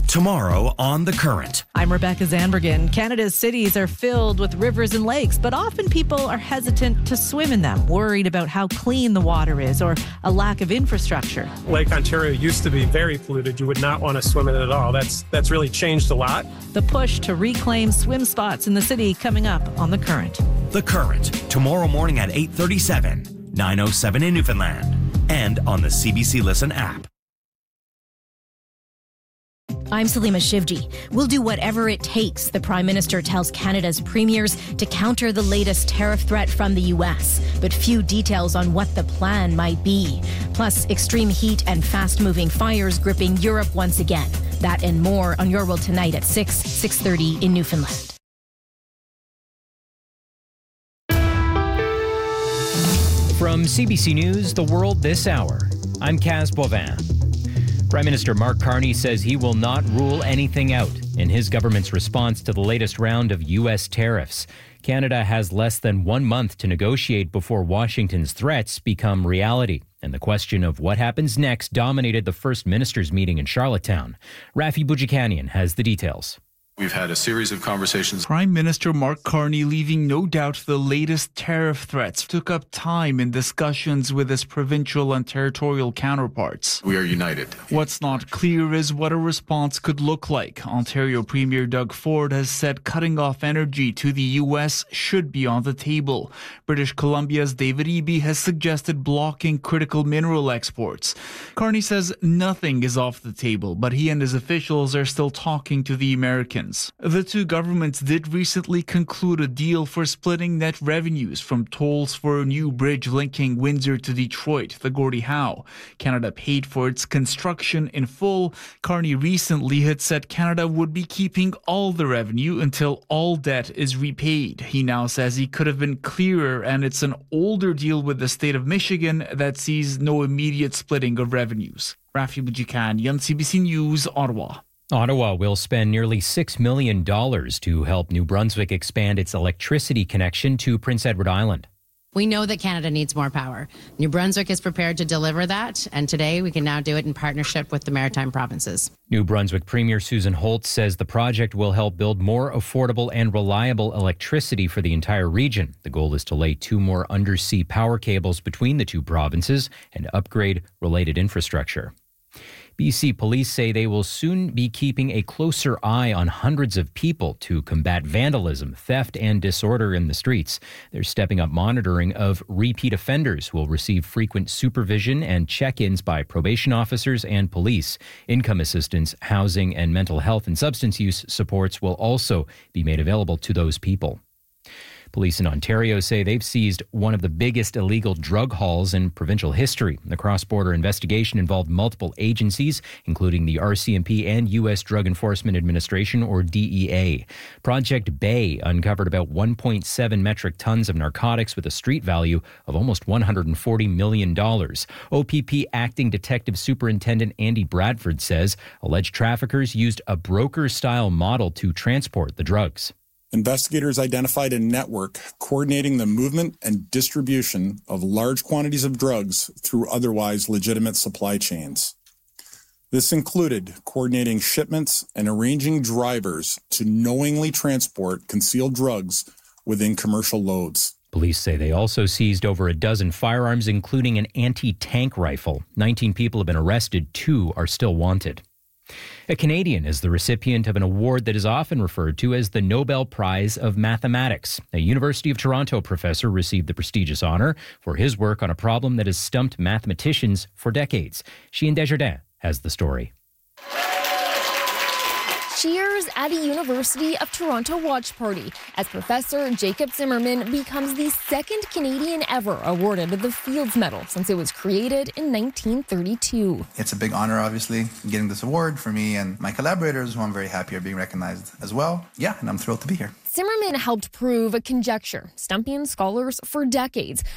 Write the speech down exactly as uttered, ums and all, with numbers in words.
Tomorrow on The Current. I'm Rebecca Zandbergen. Canada's cities are filled with rivers and lakes, but often people are hesitant to swim in them, worried about how clean the water is or a lack of infrastructure. Lake Ontario used to be very polluted. You would not want to swim in it at all. That's that's really changed a lot. The push to reclaim swim spots in the city coming up on The Current. The Current, tomorrow morning at eight thirty-seven, nine oh seven in Newfoundland, and on the C B C Listen app. I'm Salima Shivji. We'll do whatever it takes, the Prime Minister tells Canada's premiers, to counter the latest tariff threat from the U S. But few details on what the plan might be. Plus, extreme heat and fast-moving fires gripping Europe once again. That and more on Your World Tonight at six, six thirty in Newfoundland. From C B C News, The World This Hour, I'm Kaz Boivin. Prime Minister Mark Carney says he will not rule anything out in his government's response to the latest round of U S tariffs. Canada has less than one month to negotiate before Washington's threats become reality. And the question of what happens next dominated the First Minister's meeting in Charlottetown. Rafi Boudjikanian has the details. We've had a series of conversations. Prime Minister Mark Carney leaving no doubt the latest tariff threats took up time in discussions with his provincial and territorial counterparts. We are united. What's not clear is what a response could look like. Ontario Premier Doug Ford has said cutting off energy to the U S should be on the table. British Columbia's David Eby has suggested blocking critical mineral exports. Carney says nothing is off the table, but he and his officials are still talking to the Americans. The two governments did recently conclude a deal for splitting net revenues from tolls for a new bridge linking Windsor to Detroit, the Gordie Howe. Canada paid for its construction in full. Carney recently had said Canada would be keeping all the revenue until all debt is repaid. He now says he could have been clearer, and it's an older deal with the state of Michigan that sees no immediate splitting of revenues. Rafi Boudjikanian, C B C News, Ottawa. Ottawa will spend nearly six million dollars to help New Brunswick expand its electricity connection to Prince Edward Island. We know that Canada needs more power. New Brunswick is prepared to deliver that, and today we can now do it in partnership with the Maritime Provinces. New Brunswick Premier Susan Holtz says the project will help build more affordable and reliable electricity for the entire region. The goal is to lay two more undersea power cables between the two provinces and upgrade related infrastructure. B C police say they will soon be keeping a closer eye on hundreds of people to combat vandalism, theft, and disorder in the streets. They're stepping up monitoring of repeat offenders who will receive frequent supervision and check-ins by probation officers and police. Income assistance, housing, and mental health and substance use supports will also be made available to those people. Police in Ontario say they've seized one of the biggest illegal drug hauls in provincial history. The cross-border investigation involved multiple agencies, including the R C M P and U S Drug Enforcement Administration, or D E A. Project Bay uncovered about one point seven metric tons of narcotics with a street value of almost one hundred forty million dollars. O P P Acting Detective Superintendent Andy Bradford says alleged traffickers used a broker-style model to transport the drugs. Investigators identified a network coordinating the movement and distribution of large quantities of drugs through otherwise legitimate supply chains. This included coordinating shipments and arranging drivers to knowingly transport concealed drugs within commercial loads. Police say they also seized over a dozen firearms, including an anti-tank rifle. nineteen people have been arrested. Two are still wanted. A Canadian is the recipient of an award that is often referred to as the Nobel Prize of Mathematics. A University of Toronto professor received the prestigious honor for his work on a problem that has stumped mathematicians for decades. Sheehan Desjardins has the story. Cheers at a University of Toronto watch party as Professor Jacob Zimmerman becomes the second Canadian ever awarded the Fields Medal since it was created in nineteen thirty-two. It's a big honor, obviously, getting this award for me and my collaborators, who I'm very happy are being recognized as well. Yeah, and I'm thrilled to be here. Zimmerman helped prove a conjecture, stumping scholars for decades.